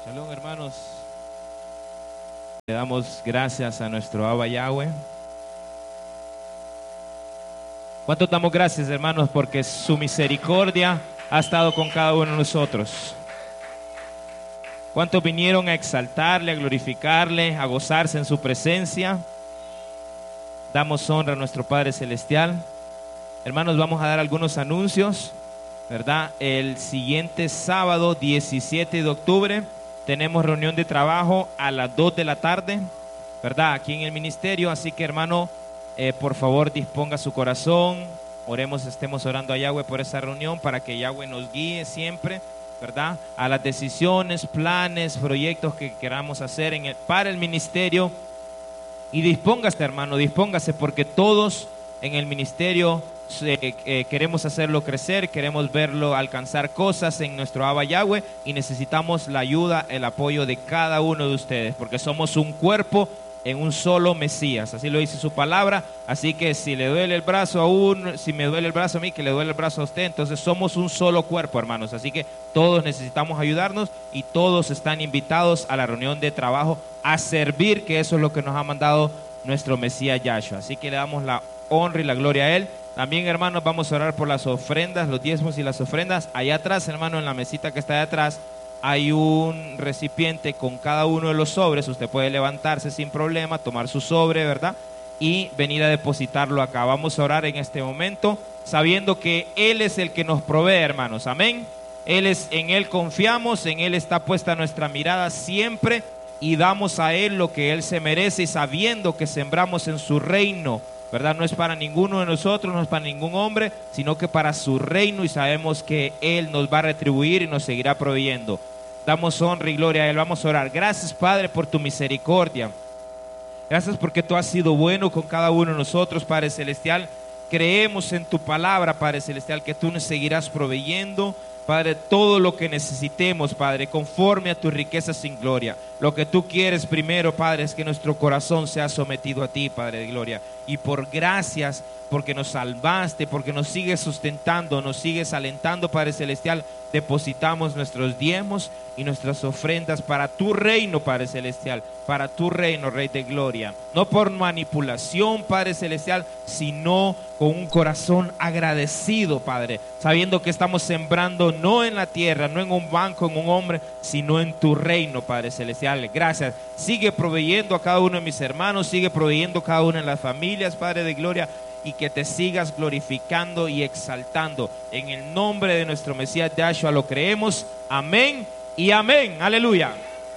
Shalom, hermanos. Le damos gracias a nuestro Abba Yahweh. ¿Cuánto damos gracias, hermanos? Porque su misericordia ha estado con cada uno de nosotros. ¿Cuántos vinieron a exaltarle, a glorificarle, a gozarse en su presencia? Damos honra a nuestro Padre Celestial. Hermanos, vamos a dar algunos anuncios, ¿verdad? El siguiente sábado, 17 de octubre, tenemos reunión de trabajo a las 2 de la tarde, ¿verdad? Aquí en el ministerio. Así que, hermano, por favor, disponga su corazón. Oremos, estemos orando a Yahweh por esa reunión para que Yahweh nos guíe siempre, ¿verdad? A las decisiones, planes, proyectos que queramos hacer para el ministerio. Y dispóngase, hermano, dispóngase, porque todos en el ministerio queremos hacerlo crecer, queremos verlo alcanzar cosas en nuestro Abba Yahweh, y necesitamos la ayuda, el apoyo de cada uno de ustedes, porque somos un cuerpo en un solo Mesías, así lo dice su palabra. Así que si le duele el brazo a uno, si me duele el brazo a mí, que le duele el brazo a usted, entonces somos un solo cuerpo, hermanos. Así que todos necesitamos ayudarnos y todos están invitados a la reunión de trabajo a servir, que eso es lo que nos ha mandado nuestro Mesías Yahshua. Así que le damos la honra y la gloria a Él. También, hermanos, vamos a orar por las ofrendas, los diezmos y las ofrendas. Allá atrás, hermano, en la mesita que está allá atrás, hay un recipiente con cada uno de los sobres. Usted puede levantarse sin problema, tomar su sobre, ¿verdad? Y venir a depositarlo acá. Vamos a orar en este momento, sabiendo que Él es el que nos provee, hermanos. Amén. En Él confiamos, en Él está puesta nuestra mirada siempre, y damos a Él lo que Él se merece, y sabiendo que sembramos en su reino, ¿verdad? No es para ninguno de nosotros, no es para ningún hombre, sino que para su reino, y sabemos que Él nos va a retribuir y nos seguirá proveyendo. Damos honra y gloria a Él. Vamos a orar. Gracias, Padre, por tu misericordia. Gracias porque tú has sido bueno con cada uno de nosotros, Padre Celestial. Creemos en tu palabra, Padre Celestial, que tú nos seguirás proveyendo, Padre, todo lo que necesitemos, Padre, conforme a tus riquezas sin gloria. Lo que tú quieres primero, Padre, es que nuestro corazón sea sometido a ti, Padre de gloria. Y por gracias, porque nos salvaste, porque nos sigues sustentando, nos sigues alentando, Padre Celestial, depositamos nuestros diezmos y nuestras ofrendas para tu reino, Padre Celestial, para tu reino, Rey de gloria. No por manipulación, Padre Celestial, sino con un corazón agradecido, Padre, sabiendo que estamos sembrando no en la tierra, no en un banco, en un hombre, sino en tu reino, Padre Celestial. Gracias. Sigue proveyendo a cada uno de mis hermanos, sigue proveyendo a cada una de las familias, Padre de gloria, y que te sigas glorificando y exaltando. En el nombre de nuestro Mesías Yahshua lo creemos. Amén y amén. Aleluya.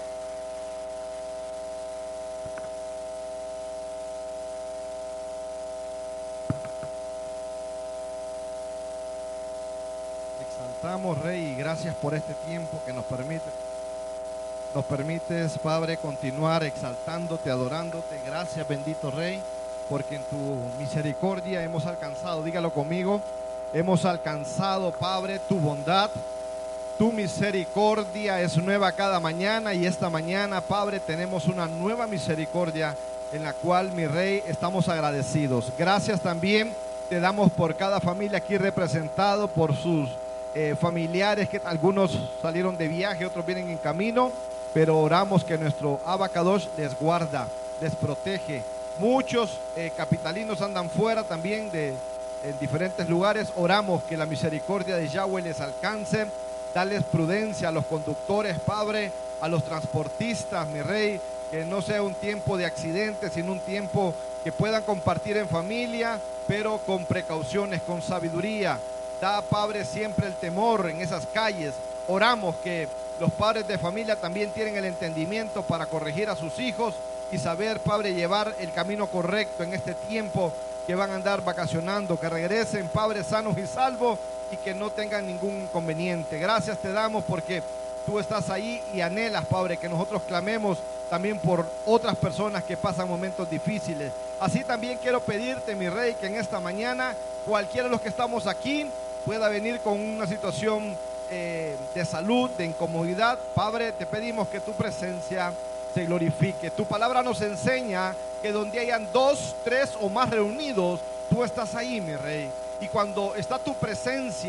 Exaltamos, Rey, y gracias por este tiempo que nos permites, Padre, continuar exaltándote, adorándote. Gracias, bendito Rey, porque en tu misericordia hemos alcanzado, dígalo conmigo, hemos alcanzado, Padre, tu bondad. Tu misericordia es nueva cada mañana, y esta mañana, Padre, tenemos una nueva misericordia en la cual, mi Rey, estamos agradecidos. Gracias también te damos por cada familia aquí representado, por sus familiares, que algunos salieron de viaje, otros vienen en camino, pero oramos que nuestro Abba Kadosh les guarda, les protege. Muchos capitalinos andan fuera también en diferentes lugares. Oramos que la misericordia de Yahweh les alcance. Dales prudencia a los conductores, Padre, a los transportistas, mi Rey, que no sea un tiempo de accidentes, sino un tiempo que puedan compartir en familia, pero con precauciones, con sabiduría. Da, Padre, siempre el temor en esas calles. Oramos que los padres de familia también tienen el entendimiento para corregir a sus hijos y saber, Padre, llevar el camino correcto en este tiempo que van a andar vacacionando, que regresen, Padre, sanos y salvos, y que no tengan ningún inconveniente. Gracias te damos porque tú estás ahí y anhelas, Padre, que nosotros clamemos también por otras personas que pasan momentos difíciles. Así también quiero pedirte, mi Rey, que en esta mañana cualquiera de los que estamos aquí pueda venir con una situación de salud, de incomodidad. Padre, te pedimos que tu presencia se glorifique. Tu palabra nos enseña que donde hayan 2, 3 o más reunidos, tú estás ahí, mi Rey. Y cuando está tu presencia,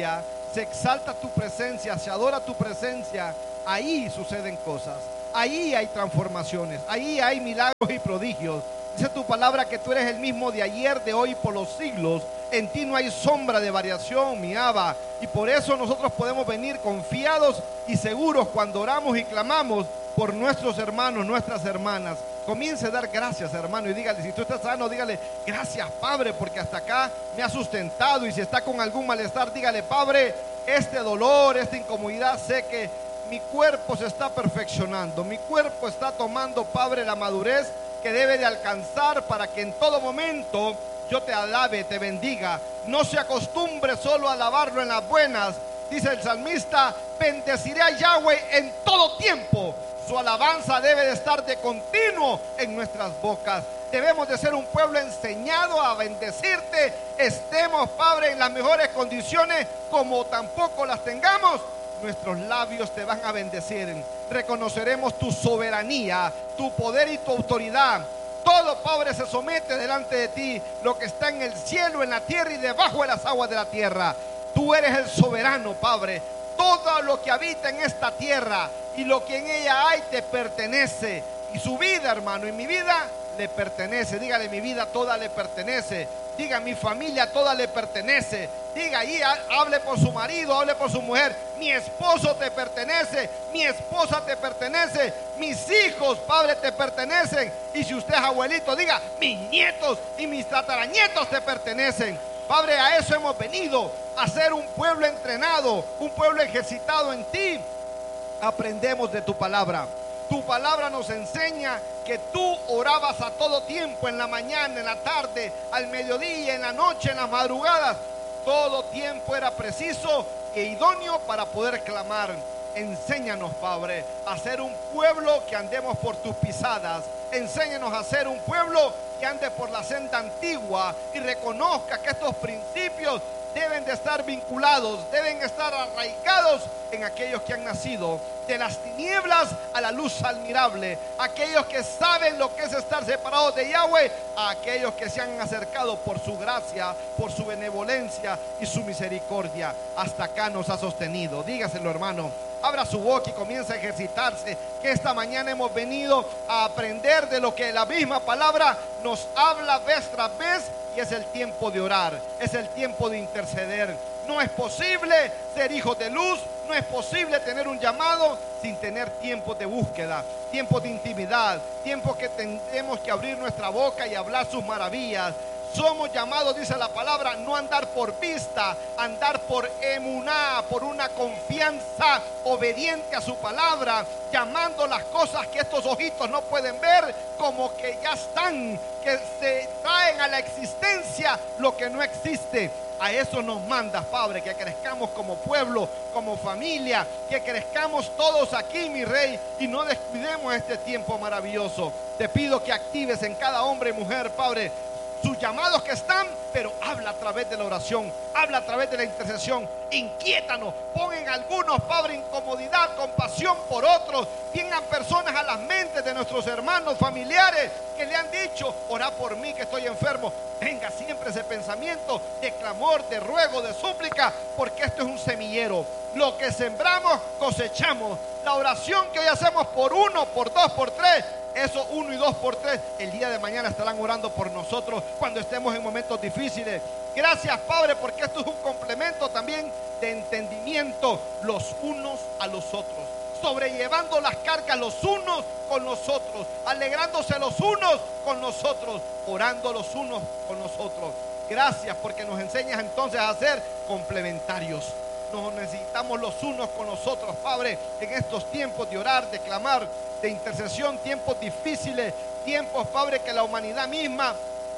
se exalta tu presencia, se adora tu presencia, ahí suceden cosas, ahí hay transformaciones, ahí hay milagros y prodigios. Dice tu palabra que tú eres el mismo de ayer, de hoy, por los siglos. En ti no hay sombra de variación, mi Abba. Y por eso nosotros podemos venir confiados y seguros cuando oramos y clamamos por nuestros hermanos, nuestras hermanas. Comience a dar gracias, hermano, y dígale, si tú estás sano, dígale, gracias, Padre, porque hasta acá me ha sustentado. Y si está con algún malestar, dígale, Padre, este dolor, esta incomodidad, sé que mi cuerpo se está perfeccionando, mi cuerpo está tomando, Padre, la madurez que debe de alcanzar para que en todo momento yo te alabe, te bendiga. No se acostumbre solo a alabarlo en las buenas. Dice el salmista, bendeciré a Yahweh en todo tiempo. Su alabanza debe de estar de continuo en nuestras bocas. Debemos de ser un pueblo enseñado a bendecirte. Estemos, Padre, en las mejores condiciones como tampoco las tengamos. Nuestros labios te van a bendecir. Reconoceremos tu soberanía, tu poder y tu autoridad. Todo, Padre, se somete delante de ti, lo que está en el cielo, en la tierra y debajo de las aguas de la tierra. Tú eres el soberano, Padre. Todo lo que habita en esta tierra y lo que en ella hay te pertenece. Y su vida, hermano, y mi vida le pertenece. Dígale, mi vida toda le pertenece. Diga, mi familia toda le pertenece. Diga ahí, hable por su marido, hable por su mujer. Mi esposo te pertenece, mi esposa te pertenece, mis hijos, Padre, te pertenecen. Y si usted es abuelito, diga, mis nietos y mis tataranietos te pertenecen. Padre, a eso hemos venido, a ser un pueblo entrenado, un pueblo ejercitado en ti. Aprendemos de tu palabra. Tu palabra nos enseña que tú orabas a todo tiempo, en la mañana, en la tarde, al mediodía, en la noche, en las madrugadas. Todo tiempo era preciso e idóneo para poder clamar. Enséñanos, Padre, a ser un pueblo que andemos por tus pisadas. Enséñanos a ser un pueblo que ande por la senda antigua y reconozca que estos principios deben de estar vinculados, deben estar arraigados en aquellos que han nacido de las tinieblas a la luz admirable, aquellos que saben lo que es estar separados de Yahweh, a aquellos que se han acercado por su gracia, por su benevolencia y su misericordia. Hasta acá nos ha sostenido. Dígaselo, hermano. Abra su boca y comienza a ejercitarse, que esta mañana hemos venido a aprender de lo que la misma palabra nos habla vez tras vez. Y es el tiempo de orar, es el tiempo de interceder. No es posible ser hijos de luz, no es posible tener un llamado sin tener tiempos de búsqueda, tiempos de intimidad, tiempos que tendremos que abrir nuestra boca y hablar sus maravillas. Somos llamados, dice la palabra, no andar por vista, andar por emuná, por una confianza obediente a su palabra, llamando las cosas que estos ojitos no pueden ver como que ya están, que se traen a la existencia lo que no existe. A eso nos mandas, Padre, que crezcamos como pueblo, como familia, que crezcamos todos aquí, mi Rey, y no descuidemos este tiempo maravilloso. Te pido que actives en cada hombre y mujer, Padre, sus llamados que están, pero habla a través de la oración, habla a través de la intercesión. Inquiétanos, pon en algunos, Padre, incomodidad, compasión por otros. Vengan personas a las mentes de nuestros hermanos, familiares, que le han dicho, ora por mí que estoy enfermo. Venga siempre ese pensamiento de clamor, de ruego, de súplica, porque esto es un semillero. Lo que sembramos, cosechamos. La oración que hoy hacemos por uno, por dos, por tres, esos 1 y 2 por 3, el día de mañana estarán orando por nosotros cuando estemos en momentos difíciles. Gracias, Padre, porque esto es un complemento también de entendimiento los unos a los otros, sobrellevando las cargas los unos con los otros, alegrándose los unos con nosotros, orando los unos con nosotros. Gracias porque nos enseñas entonces a ser complementarios. Nos necesitamos los unos con los otros, Padre, en estos tiempos de orar, de clamar, de intercesión, tiempos difíciles, tiempos, Padre, que la humanidad misma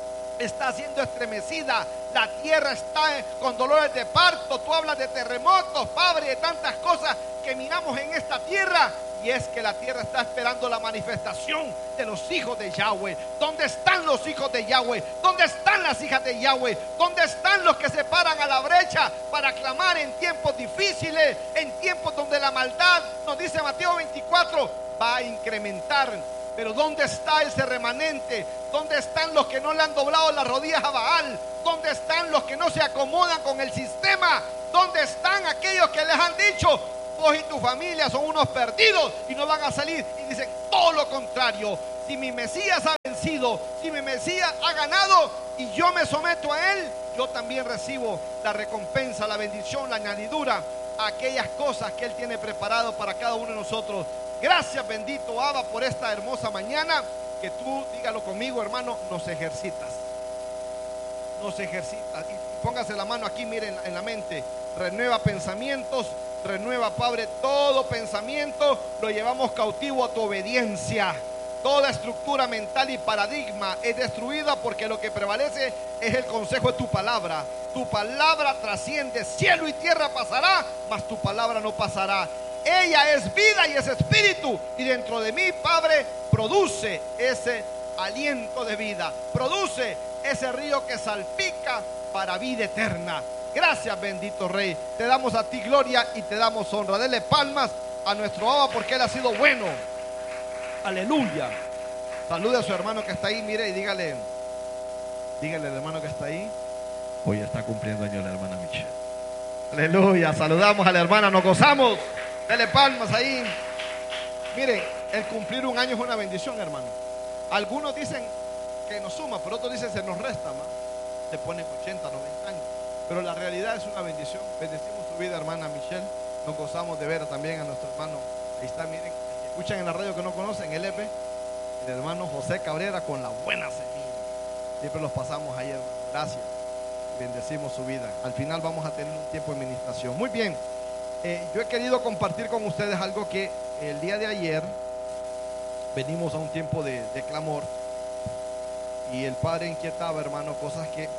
está siendo estremecida. La tierra está con dolores de parto. Tú hablas de terremotos, Padre, de tantas cosas que miramos en esta tierra. Y es que la tierra está esperando la manifestación de los hijos de Yahweh. ¿Dónde están los hijos de Yahweh? ¿Dónde están las hijas de Yahweh? ¿Dónde están los que se paran a la brecha para clamar en tiempos difíciles, en tiempos donde la maldad, nos dice Mateo 24, va a incrementar? Pero ¿dónde está ese remanente? ¿Dónde están los que no le han doblado las rodillas a Baal? ¿Dónde están los que no se acomodan con el sistema? ¿Dónde están aquellos que les han dicho: vos y tu familia son unos perdidos y no van a salir? Y dicen todo lo contrario: si mi Mesías ha vencido, si mi Mesías ha ganado y yo me someto a él, yo también recibo la recompensa, la bendición, la añadidura, aquellas cosas que él tiene preparado para cada uno de nosotros. Gracias, bendito Abba, por esta hermosa mañana que tú, dígalo conmigo, hermano, nos ejercitas. Nos ejercitas. Y póngase la mano aquí, miren, en la mente. Renueva pensamientos, renueva, Padre, todo pensamiento lo llevamos cautivo a tu obediencia. Toda estructura mental y paradigma es destruida, porque lo que prevalece es el consejo de tu palabra. Tu palabra trasciende, cielo y tierra pasará, mas tu palabra no pasará. Ella es vida y es espíritu, y dentro de mí, Padre, produce ese aliento de vida, produce ese río que salpica para vida eterna. Gracias, bendito Rey. Te damos a ti gloria y te damos honra. Dele palmas a nuestro Abba, porque él ha sido bueno. Aleluya. Salude a su hermano que está ahí, mire, y dígale al hermano que está ahí: hoy está cumpliendo años la hermana Michelle. Aleluya. Saludamos a la hermana, nos gozamos. Dele palmas ahí. Miren, el cumplir un año es una bendición, hermano. Algunos dicen que nos suma, pero otros dicen se nos resta más. Se ponen 80, 90 años. Pero la realidad es una bendición. Bendecimos su vida, hermana Michelle. Nos gozamos de ver también a nuestro hermano. Ahí está, miren, escuchan en la radio que no conocen, el EP, el hermano José Cabrera con la buena semilla. Siempre los pasamos ahí, hermano. Gracias. Bendecimos su vida. Al final vamos a tener un tiempo de administración. Muy bien. Yo he querido compartir con ustedes algo que el día de ayer venimos a un tiempo de clamor, y el Padre inquietaba, hermano, cosas que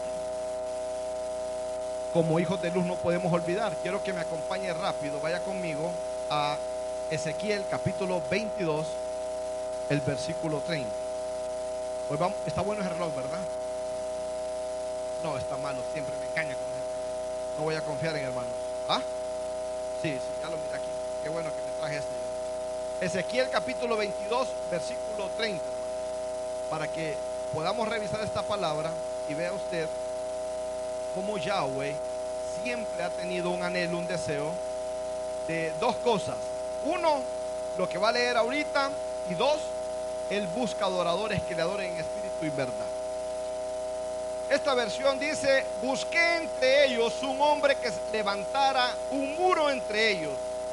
como hijos de luz no podemos olvidar. Quiero que me acompañe rápido, vaya conmigo a Ezequiel capítulo 22, el versículo 30. Hoy vamos, está bueno ese reloj, ¿verdad? No, está malo, siempre me engaña con eso. No voy a confiar en hermanos. ¿Ah? Sí, ya lo mira aquí. Qué bueno que me traje este. Ezequiel capítulo 22, versículo 30, hermano, para que podamos revisar esta palabra y vea usted cómo Yahweh siempre ha tenido un anhelo, un deseo de dos cosas. Uno, lo que va a leer ahorita, y dos, él busca adoradores que le adoren en espíritu y verdad. Esta versión dice: busqué entre ellos un hombre que levantara un muro entre ellos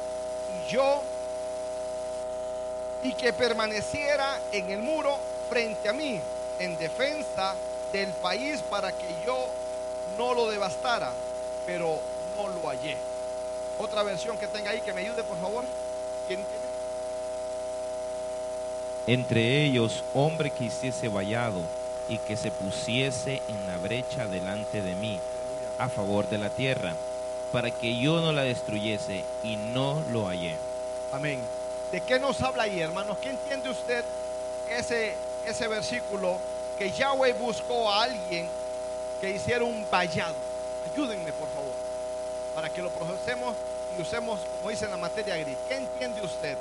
y que permaneciera en el muro frente a mí, en defensa del país, para que yo no lo devastara, pero no lo hallé. Otra versión que tenga ahí, que me ayude, por favor. ¿Quién tiene? Entre ellos hombre que hiciese vallado y que se pusiese en la brecha delante de mí a favor de la tierra, para que yo no la destruyese, y no lo hallé. Amén. ¿De qué nos habla ahí, hermanos? ¿Qué entiende usted ese versículo? Que Yahweh buscó a alguien que hiciera un vallado. Ayúdenme, por favor, para que lo procesemos y usemos, como dice en la materia gris. ¿Qué entiende usted?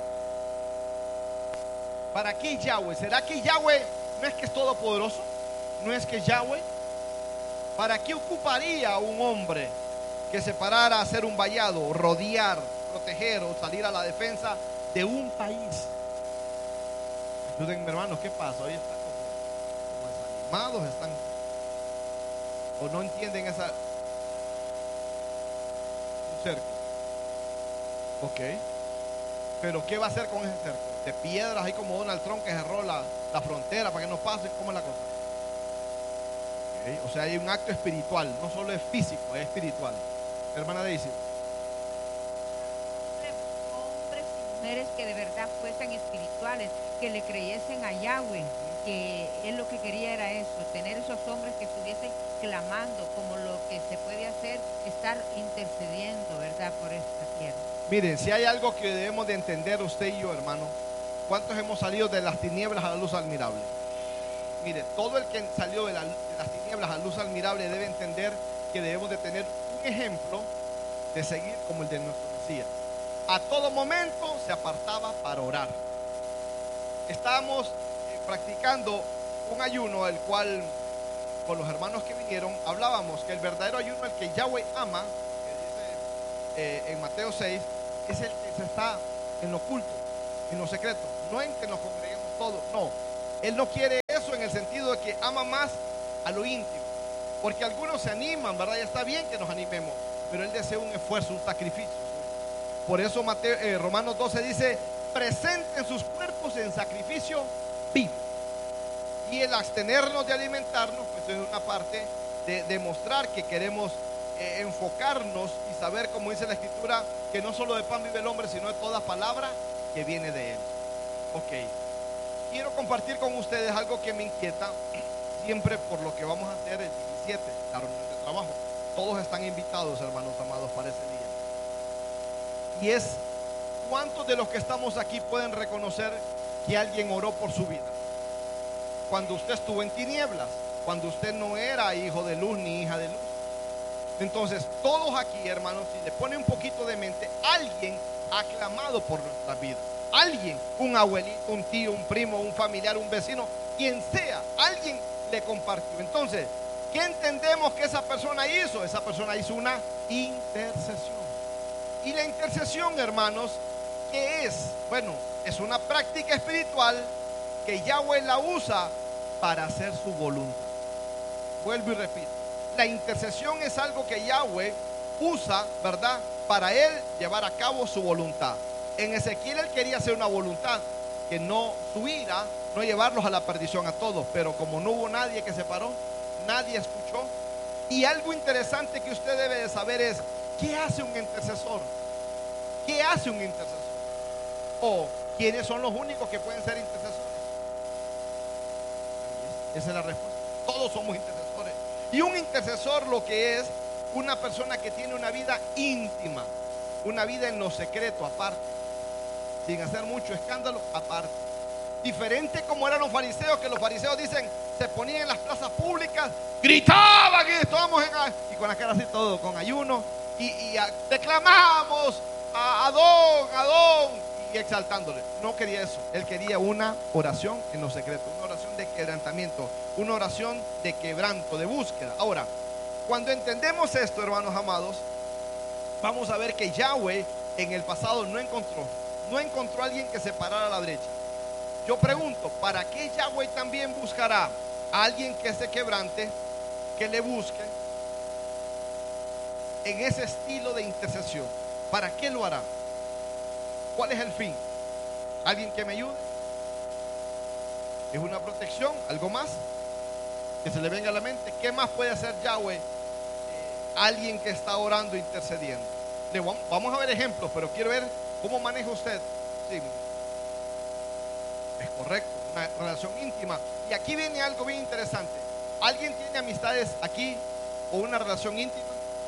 ¿Para qué Yahweh? ¿Será que Yahweh no es que es todopoderoso? ¿No es que Yahweh? ¿Para qué ocuparía un hombre que se parara a hacer un vallado, rodear, proteger o salir a la defensa de un país? Ayúdenme, hermanos, ¿qué pasa? Hoy están como desanimados, están, o no entienden esa. Un cerco. Ok. Pero ¿qué va a hacer con ese cerco? De piedras, ahí como Donald Trump que cerró la frontera para que no pase. ¿Cómo es la cosa? Okay. O sea, hay un acto espiritual, no solo es físico, es espiritual. Hermana Daisy. Hombres y mujeres que de verdad fuesen espirituales, que le creyesen a Yahweh, que él lo que quería era eso, tener esos hombres que estuviesen clamando, como lo que se puede hacer, estar intercediendo, ¿verdad?, por esta tierra. Miren, si hay algo que debemos de entender usted y yo, hermano, ¿cuántos hemos salido de las tinieblas a la luz admirable? Mire, todo el que salió de las tinieblas a la luz admirable debe entender que debemos de tener un ejemplo de seguir como el de nuestro Mesías. A todo momento se apartaba para orar. estábamos practicando un ayuno, el cual con los hermanos que vinieron hablábamos que el verdadero ayuno, el que Yahweh ama, que dice en Mateo 6, es el que se está en lo oculto, en lo secreto, no en que nos congreguemos todos, no. Él no quiere eso en el sentido de que ama más a lo íntimo, porque algunos se animan, ¿verdad? Ya está bien que nos animemos, pero Él desea un esfuerzo, un sacrificio. Por eso Romanos 12 dice: presenten sus cuerpos en sacrificio vivo. Y el abstenernos de alimentarnos, pues es una parte de demostrar que queremos enfocarnos y saber, como dice la Escritura, que no solo de pan vive el hombre, sino de toda palabra que viene de Él. Ok, quiero compartir con ustedes algo que me inquieta siempre por lo que vamos a hacer el 17, la reunión de trabajo. Todos están invitados, hermanos amados, para ese día. Y es: ¿cuántos de los que estamos aquí pueden reconocer que alguien oró por su vida? Cuando usted estuvo en tinieblas, cuando usted no era hijo de luz ni hija de luz. Entonces, todos aquí, hermanos, si le pone un poquito de mente, alguien ha clamado por nuestra vida. Alguien, un abuelito, un tío, un primo, un familiar, un vecino, quien sea, alguien le compartió. Entonces, ¿qué entendemos que esa persona hizo? Esa persona hizo una intercesión. Y la intercesión, hermanos, ¿qué es? Bueno, es una práctica espiritual que Yahweh la usa para hacer su voluntad. Vuelvo y repito, la intercesión es algo que Yahweh usa, ¿verdad?, para Él llevar a cabo su voluntad. En Ezequiel Él quería hacer una voluntad, que no su ira, no llevarlos a la perdición a todos, pero como no hubo nadie que se paró, nadie escuchó. Y algo interesante que usted debe de saber es: ¿qué hace un intercesor? ¿Qué hace un intercesor? ¿O quiénes son los únicos que pueden ser intercesores? Esa es la respuesta. Todos somos intercesores. Y un intercesor lo que es una persona que tiene una vida íntima, una vida en lo secreto, aparte, sin hacer mucho escándalo, aparte. Diferente como eran los fariseos, que los fariseos dicen, se ponían en las plazas públicas, gritaban que estábamos y con la cara así todo, con ayuno, y declamamos a Adón, y exaltándole. No quería eso. Él quería una oración en lo secreto, una oración de quebrantamiento, una oración de quebranto, de búsqueda. Ahora, cuando entendemos esto, hermanos amados, vamos a ver que Yahweh en el pasado no encontró a alguien que se parara a la brecha. Yo pregunto, ¿para qué Yahweh también buscará a alguien que se quebrante, que le busque en ese estilo de intercesión? ¿Para qué lo hará? ¿Cuál es el fin? ¿Alguien que me ayude? ¿Es una protección? ¿Algo más que se le venga a la mente? ¿Qué más puede hacer Yahweh? Alguien que está orando, intercediendo. Vamos a ver ejemplos, pero quiero ver cómo maneja usted. Sí, es correcto, una relación íntima. Y aquí viene algo bien interesante. ¿Alguien tiene amistades aquí o una relación íntima?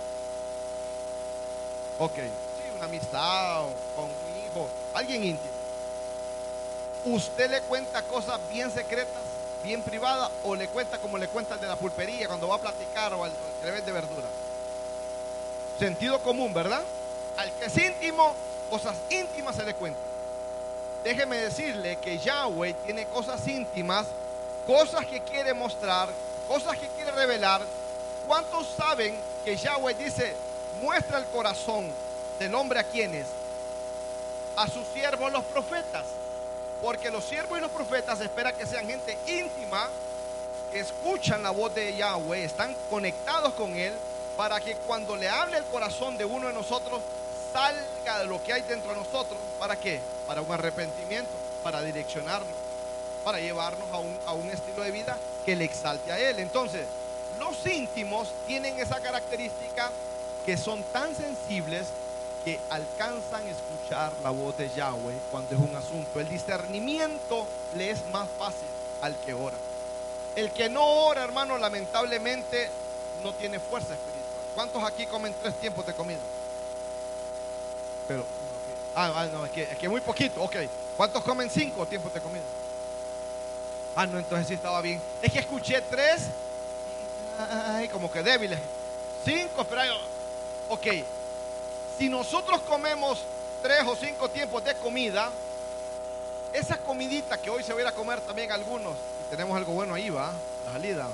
Ok, sí, una amistad o con un hijo, alguien íntimo. ¿Usted le cuenta cosas bien secretas, bien privadas, o le cuenta como le cuenta el de la pulpería cuando va a platicar, o al que le vende verdura? Sentido común, ¿verdad? Al que es íntimo, cosas íntimas se le cuenta. Déjeme decirle que Yahweh tiene cosas íntimas, cosas que quiere mostrar, cosas que quiere revelar. ¿Cuántos saben que Yahweh dice, muestra el corazón del hombre a quienes? A sus siervos los profetas. Porque los siervos y los profetas esperan que sean gente íntima, que escuchan la voz de Yahweh, están conectados con Él, para que cuando le hable el corazón de uno de nosotros, salga de lo que hay dentro de nosotros. ¿Para qué? Para un arrepentimiento, para direccionarnos, para llevarnos a un estilo de vida que le exalte a Él. Entonces, los íntimos tienen esa característica, que son tan sensibles que alcanzan a escuchar la voz de Yahweh cuando es un asunto. El discernimiento le es más fácil al que ora. El que no ora, hermano, lamentablemente no tiene fuerza espiritual. ¿Cuántos aquí comen 3 tiempos de comida? Pero, no, es que muy poquito, ok. ¿Cuántos comen 5 tiempos de comida? No, entonces sí estaba bien. Es que escuché 3, como que débiles. 5, pero ok. Si nosotros comemos 3 o 5 tiempos de comida, esa comidita que hoy se va a ir a comer también algunos, y tenemos algo bueno ahí, va, la salida.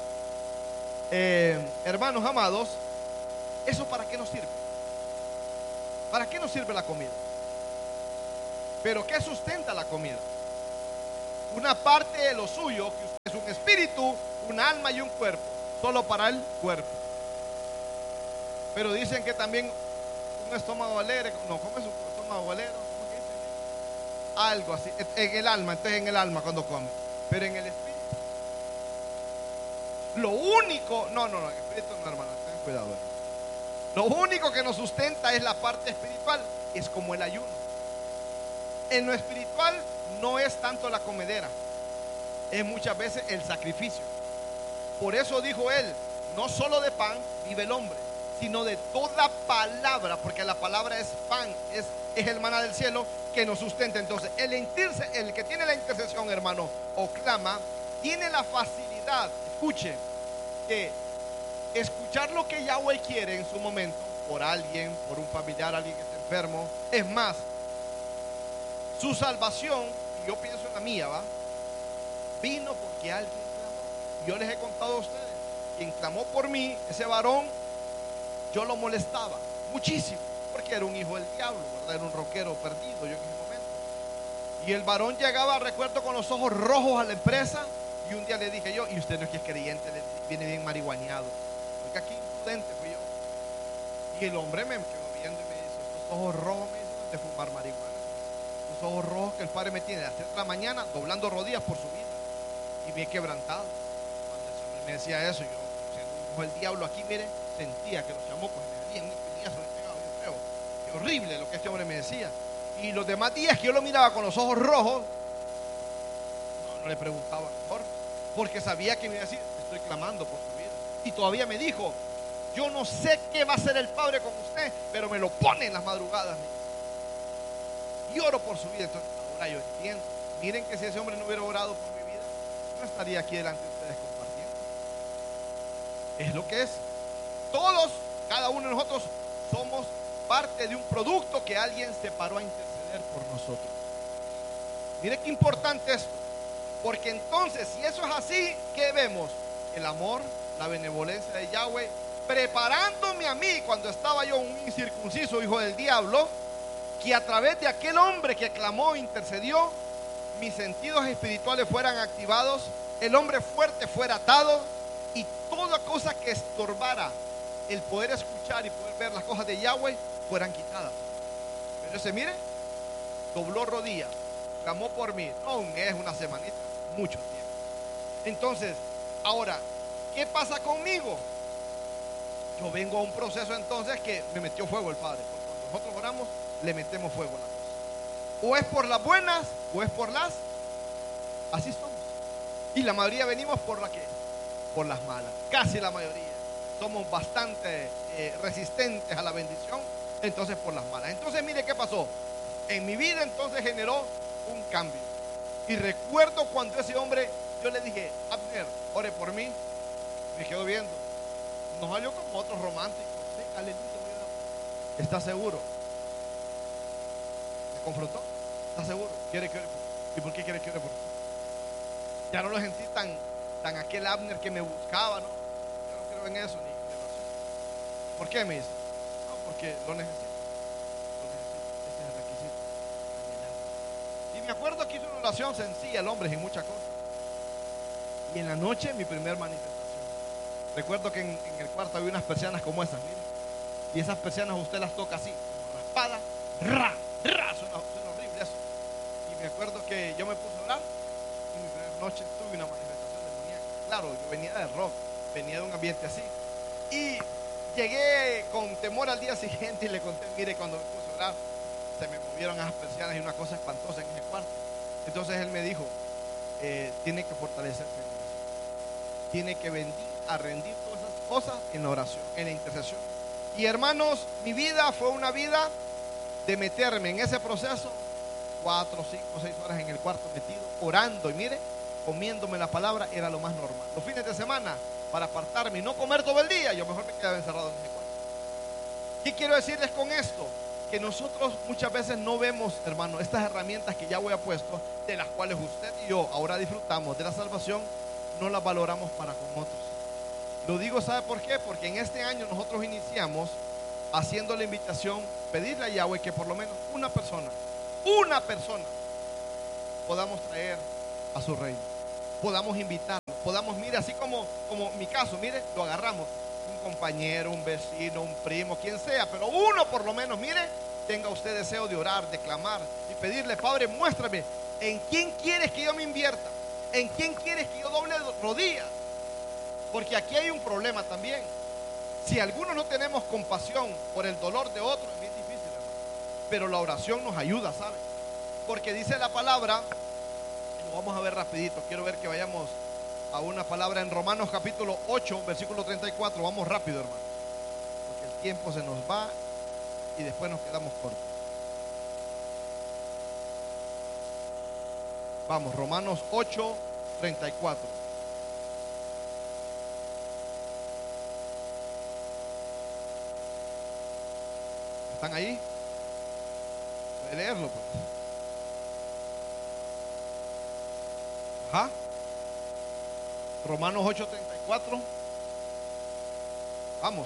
Hermanos amados, ¿eso para qué nos sirve? ¿Para qué nos sirve la comida? Pero ¿qué sustenta la comida? Una parte de lo suyo, que es un espíritu, un alma y un cuerpo, solo para el cuerpo. Pero dicen que también un estómago alegre, no, ¿cómo es un estómago alegre? ¿Cómo que dicen? Algo así, en el alma, entonces en el alma cuando come, pero en el espíritu. Lo único, no, en el espíritu no, hermano, ten cuidado. Lo único que nos sustenta es la parte espiritual, es como el ayuno. En lo espiritual no es tanto la comedera, es muchas veces el sacrificio. Por eso dijo él, no solo de pan vive el hombre, sino de toda palabra, porque la palabra es pan, es el maná del cielo que nos sustenta. Entonces, el que tiene la intercesión, hermano, o clama, tiene la facilidad, escuche, de escuchar lo que Yahweh quiere en su momento, por alguien, por un familiar, alguien que está enfermo. Es más, su salvación, yo pienso en la mía, ¿va? Vino porque alguien clamó. Yo les he contado a ustedes, quien clamó por mí, ese varón, yo lo molestaba muchísimo, porque era un hijo del diablo, ¿verdad? Era un rockero perdido yo en ese momento. Y el varón llegaba, recuerdo, con los ojos rojos a la empresa, y un día le dije yo, y usted no es que es creyente, viene bien marihuaneado. Porque aquí imprudente fui yo. Y el hombre me quedó viendo y me dice, estos ojos rojos me dicen de fumar marihuana. Los ojos rojos que el padre me tiene de las 3 de la mañana doblando rodillas por su vida, y me he quebrantado. Cuando el Señor me decía eso, yo, siendo un hijo del diablo aquí, mire, sentía que los chamocos me venían un piñazo de pegado bien feo. Qué horrible lo que este hombre me decía. Y los demás días que yo lo miraba con los ojos rojos, no le preguntaba mejor, porque sabía que me iba a decir, estoy clamando por su vida. Y todavía me dijo, yo no sé qué va a hacer el Padre con usted, pero me lo pone en las madrugadas. Y oro por su vida. Entonces, ahora yo entiendo. Miren que si ese hombre no hubiera orado por mi vida, no estaría aquí delante de ustedes compartiendo. Es lo que es. Todos, cada uno de nosotros, somos parte de un producto que alguien se paró a interceder por nosotros. Mire qué importante esto. Porque entonces, si eso es así, ¿qué vemos? El amor, la benevolencia de Yahweh, preparándome a mí cuando estaba yo un incircunciso hijo del diablo, que a través de aquel hombre que clamó, intercedió, mis sentidos espirituales fueran activados, el hombre fuerte fuera atado, y toda cosa que estorbara el poder escuchar y poder ver las cosas de Yahweh fueran quitadas. Pero ese, mire, dobló rodillas, clamó por mí, no un mes, una semanita, mucho tiempo. Entonces, ahora, ¿qué pasa conmigo? Yo vengo a un proceso entonces que me metió fuego el Padre, porque cuando nosotros oramos, le metemos fuego a la cosa. O es por las buenas, o es por las, así somos. Y la mayoría venimos por la que, por las malas, casi la mayoría. Somos bastante resistentes a la bendición, entonces por las malas. Entonces mire qué pasó. En mi vida entonces generó un cambio. Y recuerdo cuando ese hombre, yo le dije, Abner, ore por mí. Me quedó viendo. No salió como otros románticos. Sí, aleluya, voy a orar. ¿Está seguro? Me confrontó. ¿Está seguro? ¿Quiere que ore por ti? ¿Y por qué quiere que ore por ti? Ya no lo sentí tan aquel Abner que me buscaba, ¿no? Yo no creo en eso ni en oración. ¿Por qué me dice? No, porque lo necesito. Ese es el requisito. Y me acuerdo que hizo una oración sencilla el hombre sin muchas cosas. Y en la noche mi primer manifestación. Recuerdo que en el cuarto había unas persianas como esas, miren. Y esas persianas usted las toca así, como raspada, suena horrible eso. Y me acuerdo que yo me puse a orar y mi primera noche tuve una manifestación demoníaca. Claro, yo venía de rock, venía de un ambiente así. Y llegué con temor al día siguiente y le conté, mire, cuando me puse a orar, se me movieron esas persianas y una cosa espantosa en ese cuarto. Entonces él me dijo, tiene que fortalecerse en oración. Tiene que rendir todas esas cosas en la oración, en la intercesión. Y hermanos, mi vida fue una vida de meterme en ese proceso 4, 5, 6 horas en el cuarto metido, orando. Y mire, comiéndome la palabra era lo más normal. Los fines de semana, para apartarme y no comer todo el día, yo mejor me quedaba encerrado en ese cuarto. ¿Qué quiero decirles con esto? que nosotros muchas veces no vemos, hermano, estas herramientas que Yahweh ha puesto, de las cuales usted y yo ahora disfrutamos de la salvación, no las valoramos para con otros. Lo digo, ¿sabe por qué? Porque en este año nosotros iniciamos haciendo la invitación, pedirle a Yahweh que por lo menos una persona podamos traer a su reino, podamos invitarlo, podamos, mire, así como mi caso, mire, lo agarramos, un compañero, un vecino, un primo, quien sea, pero uno por lo menos, mire, tenga usted deseo de orar, de clamar y pedirle: Padre, muéstrame en quién quieres que yo me invierta, en quién quieres que yo doble rodillas, porque aquí hay un problema también. Si algunos no tenemos compasión por el dolor de otro, es bien difícil, hermano. Pero la oración nos ayuda, ¿sabe? Porque dice la palabra, y lo vamos a ver rapidito, quiero ver que vayamos a una palabra en Romanos capítulo 8, versículo 34, vamos rápido, hermano, porque el tiempo se nos va y después nos quedamos cortos. Vamos, Romanos 8, 34. ¿Están ahí? Puede leerlo, pues. Ajá. Romanos 8:34. Vamos.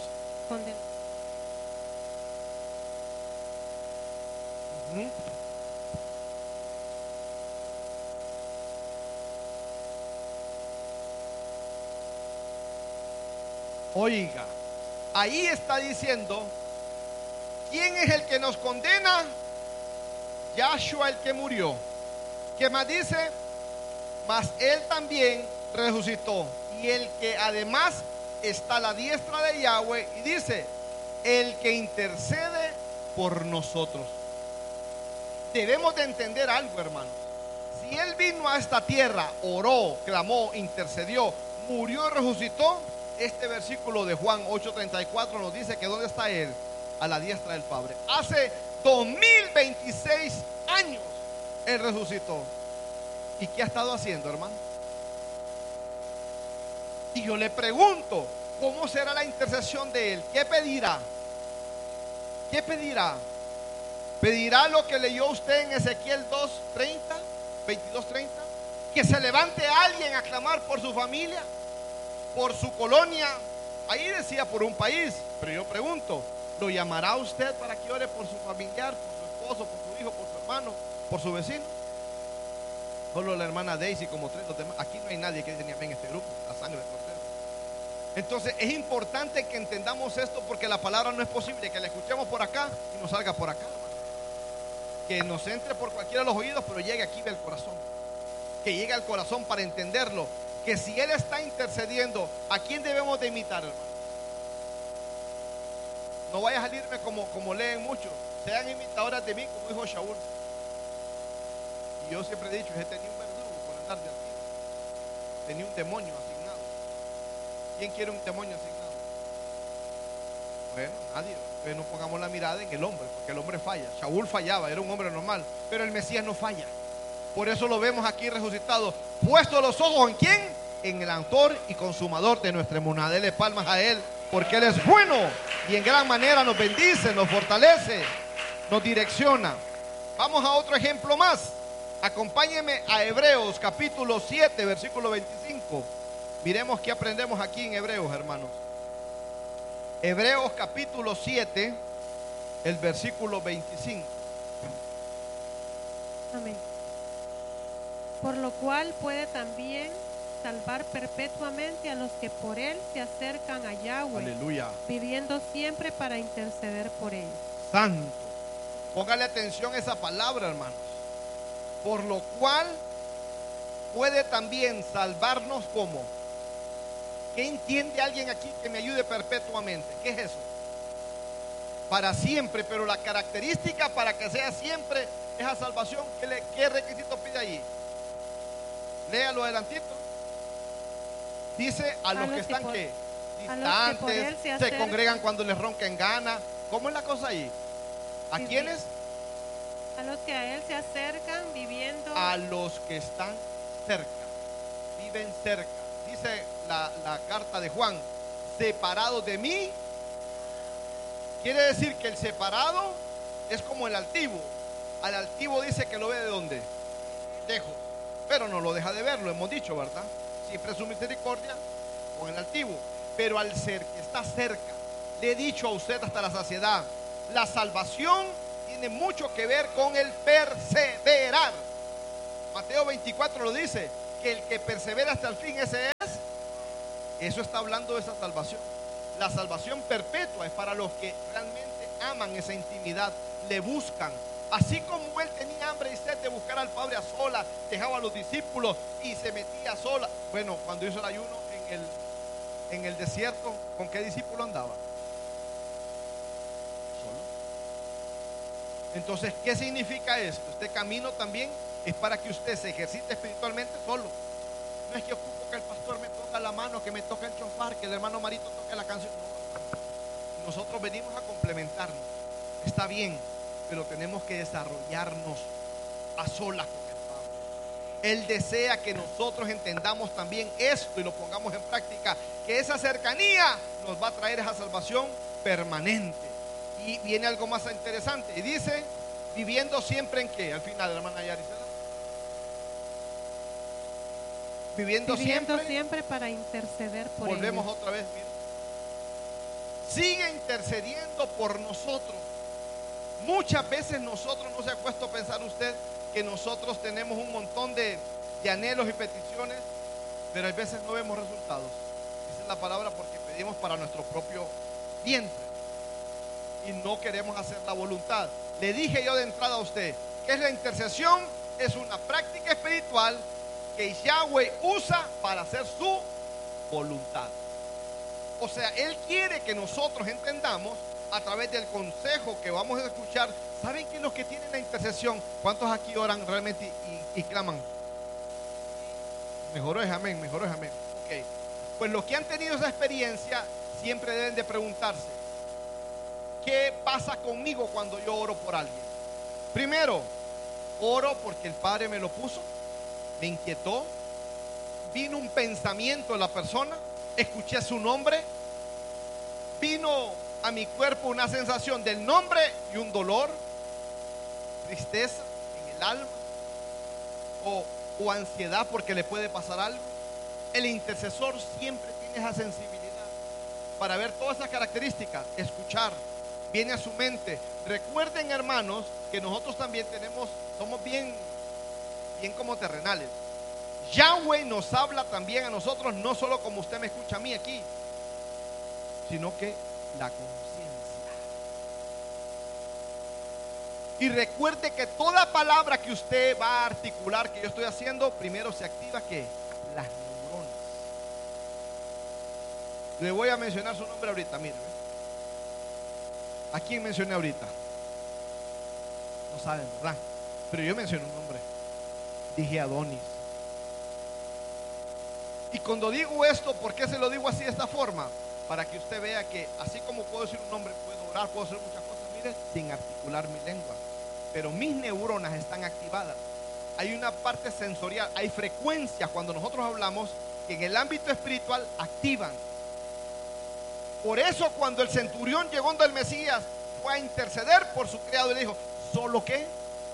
Uh-huh. Oiga, ahí está diciendo: ¿quién es el que nos condena? Yahshua, el que murió. ¿Qué más dice? Mas él también resucitó, y el que además está a la diestra de Yahweh, y dice: el que intercede por nosotros. Debemos de entender algo, hermanos. Si él vino a esta tierra, oró, clamó, intercedió, murió y resucitó, este versículo de Juan 8:34 nos dice que ¿dónde está él? A la diestra del Padre. Hace 2026 años él resucitó. ¿Y qué ha estado haciendo, hermano? Y yo le pregunto, ¿cómo será la intercesión de él? ¿Qué pedirá? ¿Qué pedirá? ¿Pedirá lo que leyó usted en Ezequiel 22:30? Que se levante alguien a clamar por su familia, por su colonia. Ahí decía por un país, pero yo pregunto, ¿lo llamará usted para que ore por su familiar, por su esposo, por su hijo, por su hermano, por su vecino? Solo la hermana Daisy, como tres, los demás. Aquí no hay nadie que dice ni amén en este grupo, la sangre del Cordero. Entonces es importante que entendamos esto, porque la palabra no es posible que la escuchemos por acá y nos salga por acá, hermano. Que nos entre por cualquiera de los oídos, pero llegue aquí al corazón. Que llegue al corazón para entenderlo. Que si él está intercediendo, ¿a quién debemos de imitar, hermano? No vaya a salirme como leen muchos. Sean imitadoras de mí, como dijo Shaul. Y yo siempre he dicho, ese tenía un verdugo por andar de altivo. Tenía un demonio asignado. ¿Quién quiere un demonio asignado? Bueno, nadie. Entonces no pongamos la mirada en el hombre, porque el hombre falla. Shaul fallaba, era un hombre normal, pero el Mesías no falla. Por eso lo vemos aquí resucitado. Puesto los ojos ¿en quién? En el autor y consumador de nuestra emuná. Dele palmas a él, porque él es bueno y en gran manera nos bendice, nos fortalece, nos direcciona. Vamos a otro ejemplo más. Acompáñenme a Hebreos capítulo 7, versículo 25. Miremos qué aprendemos aquí en Hebreos, hermanos. Hebreos capítulo 7, el versículo 25. Amén. Por lo cual puede también salvar perpetuamente a los que por él se acercan a Yahweh. Aleluya. Viviendo siempre para interceder por ellos. Santo. Póngale atención a esa palabra, hermanos. Por lo cual puede también salvarnos como. ¿Qué entiende alguien aquí que me ayude perpetuamente? ¿Qué es eso? Para siempre, pero la característica para que sea siempre esa salvación, ¿qué requisito pide ahí? Léalo adelantito. Dice a los que están ¿qué? Distantes, se congregan cuando les ronca en gana. ¿Cómo es la cosa ahí? ¿A quiénes? A los que a él se acercan viviendo. A los que están cerca, viven cerca. Dice la carta de Juan, separados de mí. Quiere decir que el separado Es como el altivo. Al altivo dice que lo ve de dónde, lejos, pero no lo deja de ver, lo hemos dicho, ¿verdad? Siempre su misericordia con el altivo. Pero al ser que está cerca, le he dicho a usted hasta la saciedad, la salvación tiene mucho que ver con el perseverar. Mateo 24 lo dice, que el que persevera hasta el fin, ese es. Eso está hablando de esa salvación. La salvación perpetua es para los que realmente aman esa intimidad, le buscan. Así como él tenía hambre y sed de buscar al Padre a solas, dejaba a los discípulos y se metía a solas. Bueno, cuando hizo el ayuno en el desierto, ¿con qué discípulo andaba? Solo. Entonces, ¿qué significa esto? Este camino también es para que usted se ejercite espiritualmente solo. No es que ocupo que el pastor me ponga la mano, que me toque el chofar, que el hermano Marito toque la canción. No, nosotros venimos a complementarnos. Está bien, pero tenemos que desarrollarnos a solas con el Padre. Él desea que nosotros entendamos también esto y lo pongamos en práctica, que esa cercanía nos va a traer esa salvación permanente. Y viene algo más interesante y dice, viviendo siempre en qué, al final, hermana Yaricela. Viviendo siempre para interceder por ellos. Volvemos otra vez, mire. Sigue intercediendo por nosotros. Muchas veces nosotros, no se ha puesto a pensar usted que nosotros tenemos un montón de anhelos y peticiones, pero a veces no vemos resultados. Esa es la palabra, porque pedimos para nuestro propio vientre y no queremos hacer la voluntad. Le dije yo de entrada a usted que es la intercesión, es una práctica espiritual que Yahweh usa para hacer su voluntad. O sea, Él quiere que nosotros entendamos a través del consejo que vamos a escuchar. ¿Saben que los que tienen la intercesión, cuántos aquí oran realmente y claman? Mejor es amén, mejor es amén. Ok, pues los que han tenido esa experiencia siempre deben de preguntarse, ¿qué pasa conmigo cuando yo oro por alguien? Primero, oro porque el Padre me lo puso, me inquietó, vino un pensamiento de la persona, escuché su nombre, vino a mi cuerpo una sensación del nombre y un dolor, tristeza en el alma o ansiedad porque le puede pasar algo. El intercesor siempre tiene esa sensibilidad para ver todas esas características, escuchar, viene a su mente. Recuerden, hermanos, que nosotros también somos bien como terrenales. Yahweh nos habla también a nosotros, no solo como usted me escucha a mí aquí, sino que la conciencia. Y recuerde que toda palabra que usted va a articular, que yo estoy haciendo, primero se activa ¿qué? Las neuronas. Le voy a mencionar su nombre ahorita, mire. ¿A quién mencioné ahorita? No saben, ¿verdad? Pero yo mencioné un nombre. Dije Adonis. Y cuando digo esto, ¿por qué se lo digo así de esta forma? Para que usted vea que así como puedo decir un nombre, puedo orar, puedo hacer muchas cosas, mire, sin articular mi lengua. Pero mis neuronas están activadas. Hay una parte sensorial, hay frecuencias cuando nosotros hablamos que en el ámbito espiritual activan. Por eso cuando el centurión llegó donde el Mesías fue a interceder por su criado y le dijo, ¿solo qué?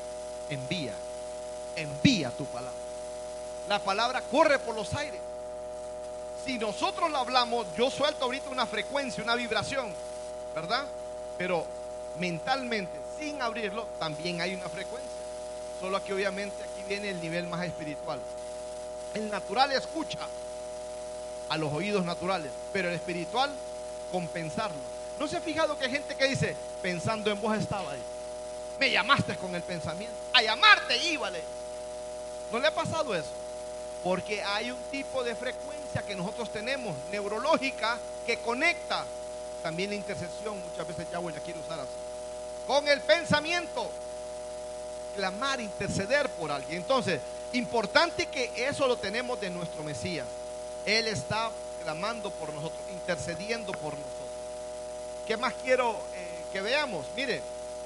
Envía tu palabra. La palabra corre por los aires. Si nosotros la hablamos, yo suelto ahorita una frecuencia, una vibración, ¿verdad? Pero mentalmente, sin abrirlo, también hay una frecuencia. Solo que obviamente aquí viene el nivel más espiritual. El natural escucha a los oídos naturales, pero el espiritual, compensarlo. ¿No se ha fijado que hay gente que dice, pensando en vos estaba ahí? Me llamaste con el pensamiento. A llamarte íbale. ¿No le ha pasado eso? Porque hay un tipo de frecuencia que nosotros tenemos, neurológica, que conecta. También la intercesión, muchas veces Yahweh la quiere usar así. Con el pensamiento. Clamar, interceder por alguien. Entonces, importante que eso lo tenemos de nuestro Mesías. Él está clamando por nosotros, intercediendo por nosotros. ¿Qué más quiero que veamos? Mire,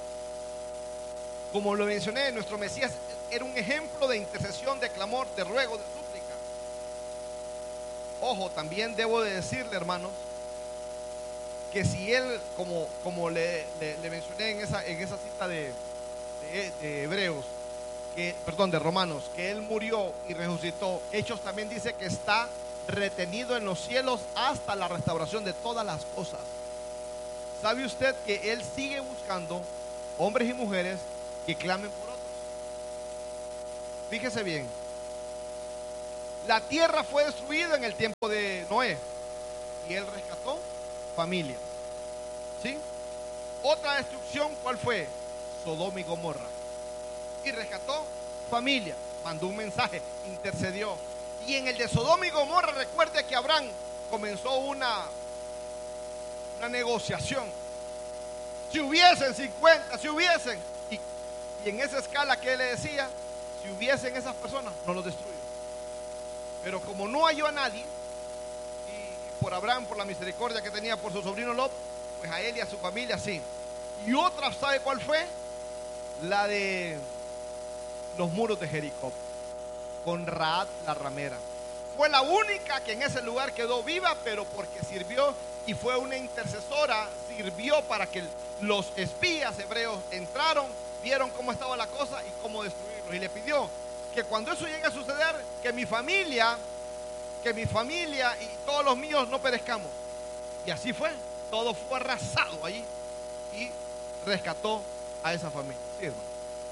como lo mencioné, nuestro Mesías era un ejemplo de intercesión, de clamor, de ruego, de súplica. Ojo, también debo de decirle, hermanos, que si él, como le mencioné en esa cita de Hebreos, de Romanos, que él murió y resucitó, Hechos también dice que está retenido en los cielos hasta la restauración de todas las cosas. ¿Sabe usted que él sigue buscando hombres y mujeres que clamen por otros? Fíjese bien, la tierra fue destruida en el tiempo de Noé y él rescató familias, ¿sí? Otra destrucción, ¿cuál fue? Sodoma y Gomorra. Y rescató familia, mandó un mensaje, intercedió. Y en el de Sodoma y Gomorra, recuerde que Abraham comenzó una negociación. Si hubiesen 50, si hubiesen, y en esa escala que él le decía, si hubiesen esas personas, no los destruyo. Pero como no halló a nadie, y por Abraham, por la misericordia que tenía por su sobrino Lot, pues a él y a su familia sí. Y otra, ¿sabe cuál fue? La de los muros de Jericó, con Rahab la ramera. Fue la única que en ese lugar quedó viva, pero porque sirvió y fue una intercesora, sirvió para que los espías hebreos entraron, vieron cómo estaba la cosa y cómo destruirlos. Y le pidió que cuando eso llegue a suceder, que mi familia y todos los míos no perezcamos. Y así fue, todo fue arrasado allí y rescató a esa familia. Sí, hermano.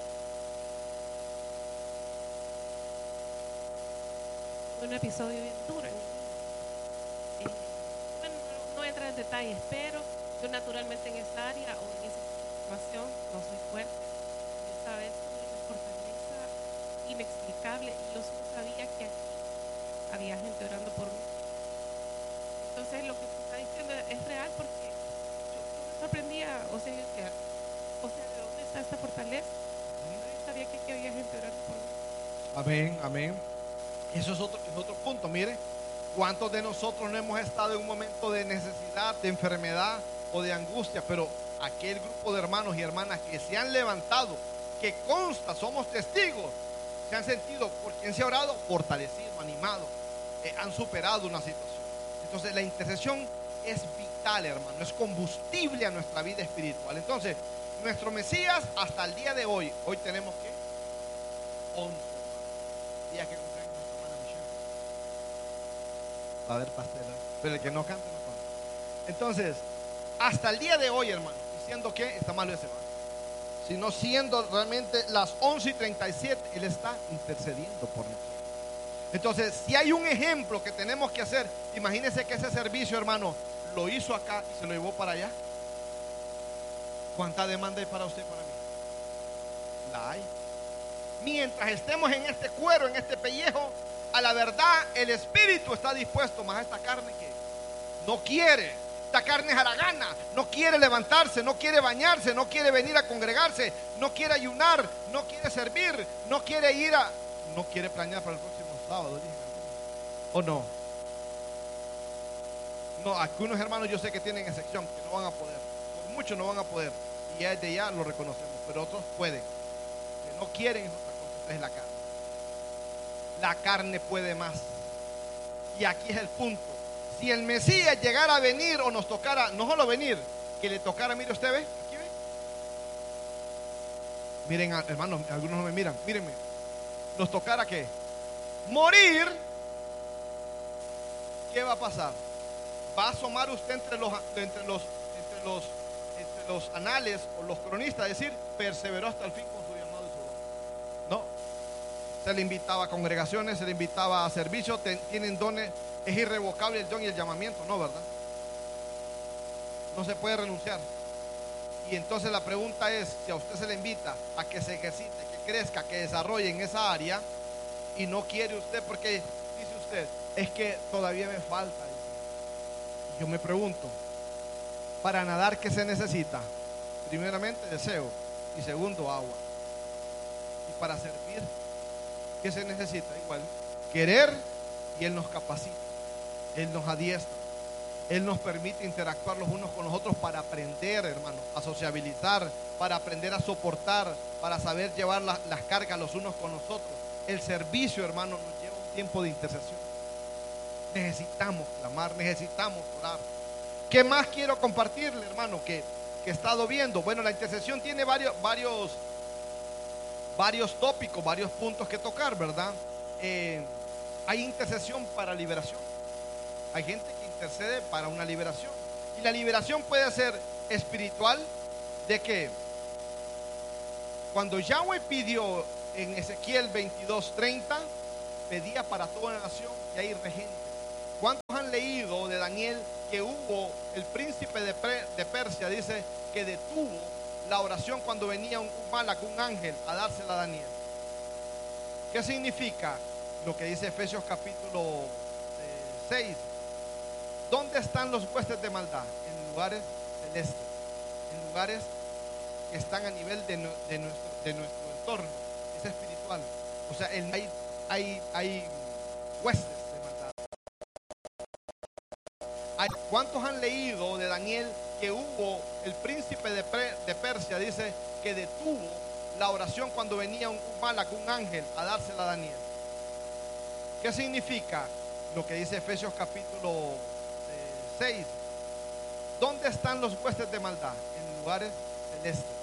Un episodio bien duro en mi vida. Bueno, no entra en detalles, pero yo naturalmente en esa área o en esa situación no soy fuerte. Esta vez tuve una fortaleza inexplicable y yo solo sabía que aquí había gente orando por mí. Entonces lo que se está diciendo es real, porque yo me sorprendía, o sea, yo decía, ¿de dónde está esta fortaleza? Yo sabía que aquí había gente orando por mí. Amén, amén. Eso es otro punto. Mire, ¿cuántos de nosotros no hemos estado en un momento de necesidad, de enfermedad o de angustia? Pero aquel grupo de hermanos y hermanas que se han levantado, que consta, somos testigos, se han sentido, por quien se ha orado, fortalecido, animado, han superado una situación. Entonces la intercesión es vital, hermano, es combustible a nuestra vida espiritual. Entonces, nuestro Mesías hasta el día de hoy tenemos que 11 días que cumplen nuestra hermana Michelle. Va a haber pastel hoy, pero el que no cante no canta. Entonces, hasta el día de hoy, hermano, diciendo que está malo ese va, sino siendo realmente las 11:37, Él está intercediendo por nosotros. Entonces, si hay un ejemplo que tenemos que hacer, imagínense que ese servicio, hermano, lo hizo acá y se lo llevó para allá. ¿Cuánta demanda hay para usted y para mí? La hay. Mientras estemos en este cuero, en este pellejo, a la verdad, el espíritu está dispuesto, más a esta carne que no quiere. Esta carne es haragana, no quiere levantarse, no quiere bañarse, no quiere venir a congregarse, no quiere ayunar, no quiere servir, no quiere no quiere planear para el próximo sábado, ¿o no? No, algunos hermanos yo sé que tienen excepción, que no van a poder, por muchos no van a poder, y desde ya lo reconocemos, pero otros pueden, que no quieren es otra cosa, es la carne. La carne puede más, y aquí es el punto. Si el Mesías llegara a venir o nos tocara, no solo venir, que le tocara, mire usted, ve, aquí ve. Miren, hermanos, algunos no me miran, mírenme. Nos tocara ¿qué? Morir. ¿Qué va a pasar? Va a asomar usted entre los anales o los cronistas, es decir, perseveró hasta el fin con su llamado y su don. No. Se le invitaba a congregaciones, se le invitaba a servicios, tienen dones. Es irrevocable el don y el llamamiento, ¿no, verdad? No se puede renunciar. Y entonces la pregunta es, si a usted se le invita a que se ejercite, que crezca, que desarrolle en esa área, y no quiere usted, porque dice usted, es que todavía me falta. Y yo me pregunto, para nadar, ¿qué se necesita? Primeramente, deseo, y segundo, agua. Y para servir, ¿qué se necesita? Igual, querer, y Él nos capacita. Él nos adiestra, Él nos permite interactuar los unos con los otros para aprender, hermano, a sociabilizar, para aprender a soportar, para saber llevar las cargas los unos con los otros. El servicio, hermano, nos lleva un tiempo de intercesión. Necesitamos clamar, necesitamos orar. ¿Qué más quiero compartirle, hermano, que he estado viendo? Bueno, la intercesión tiene varios tópicos, varios puntos que tocar, ¿verdad? Hay intercesión para liberación. Hay gente que intercede para una liberación. Y la liberación puede ser espiritual, de que cuando Yahweh pidió en Ezequiel 22:30, pedía para toda la nación que hay regentes. ¿Cuántos han leído de Daniel que hubo el príncipe de Persia, dice, que detuvo la oración cuando venía un Malak, un ángel, a dársela a Daniel? ¿Qué significa lo que dice Efesios capítulo 6? ¿Dónde están los huestes de maldad? En lugares celestes, en lugares que están a nivel de nuestro entorno, es espiritual. O sea, hay huestes de maldad. ¿Cuántos han leído de Daniel que hubo el príncipe de Persia, dice, que detuvo la oración cuando venía un Malak, un ángel, a dársela a Daniel? ¿Qué significa lo que dice Efesios capítulo 6? ¿Dónde están los huestes de maldad? En lugares celestes,